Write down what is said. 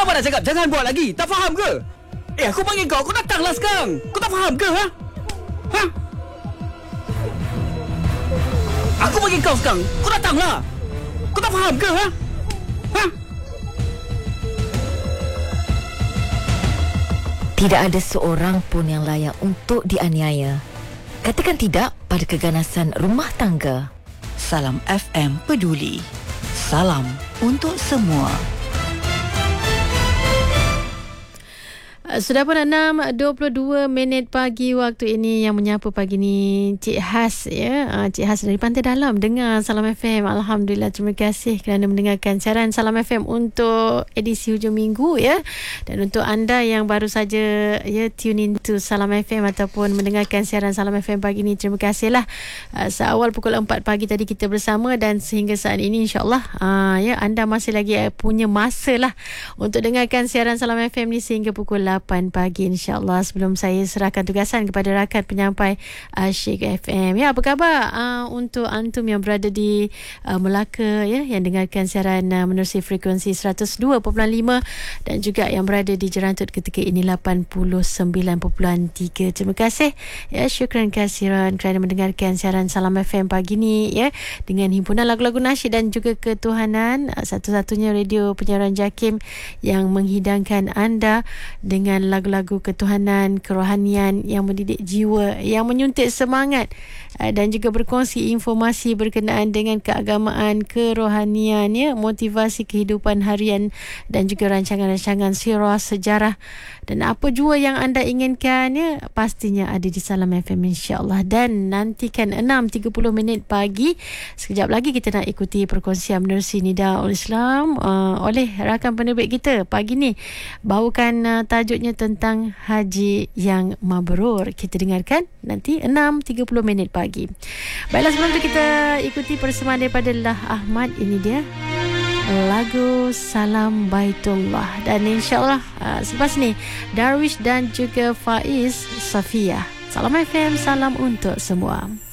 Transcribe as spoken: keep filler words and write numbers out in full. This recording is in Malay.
Kenapa nak cakap jangan buat lagi? Tak faham ke? Eh, aku panggil kau, kau datanglah sekarang. Kau tak faham ke, ha? Ha? Aku panggil kau sekarang, kau datanglah. Kau tak faham ke, ha? Ha? Tidak ada seorang pun yang layak untuk dianiaya. Katakan tidak pada keganasan rumah tangga. Salam F M peduli. Salam untuk semua. Sudah pun enam dua puluh dua minit pagi waktu ini. Yang menyapa pagi ni Cik Has, ya. Cik Has dari Pantai Dalam dengar Salam F M. Alhamdulillah, terima kasih kerana mendengarkan siaran Salam F M untuk edisi hujung minggu, ya. Dan untuk anda yang baru saja ya tune in to Salam F M ataupun mendengarkan siaran Salam F M pagi ni, terima kasihlah. Uh, seawal pukul empat pagi tadi kita bersama dan sehingga saat ini insya-Allah uh, ya anda masih lagi punya masa lah untuk dengarkan siaran Salam F M ni sehingga pukul lapan pagi insya-Allah. Sebelum saya serahkan tugasan kepada rakan penyampai uh, Syek F M. Ya, apa khabar uh, untuk antum yang berada di uh, Melaka, ya, yang dengarkan siaran uh, menerusi frekuensi seratus dua perpuluhan lima dan juga yang berada di Jerantut ketika ini lapan puluh sembilan perpuluhan tiga. Terima kasih, ya, syukran kasiran kerana mendengarkan siaran Salam F M pagi ni, ya, dengan himpunan lagu-lagu nasyid dan juga ketuhanan, uh, satu-satunya radio penyiaran JAKIM yang menghidangkan anda dengan lagu-lagu ketuhanan, kerohanian yang mendidik jiwa, yang menyuntik semangat dan juga berkongsi informasi berkenaan dengan keagamaan, kerohanian, ya, motivasi kehidupan harian dan juga rancangan-rancangan sirah, sejarah dan apa jua yang anda inginkan, ya, pastinya ada di Salam F M insya-Allah. Dan nantikan enam tiga puluh minit pagi, sekejap lagi kita nak ikuti perkongsian menerusi Nidaul Islam uh, oleh rakan penerbit kita pagi ni, bawakan uh, tajuknya tentang haji yang mabrur. Kita dengarkan nanti enam tiga puluh minit pagi. Baiklah, sebelum tu kita ikuti persembahan daripada Lah Ahmad. Ini dia lagu Salam Baitullah. Dan insyaAllah uh, selepas ni Darwish dan juga Faiz Safia. Salam F M, salam untuk semua.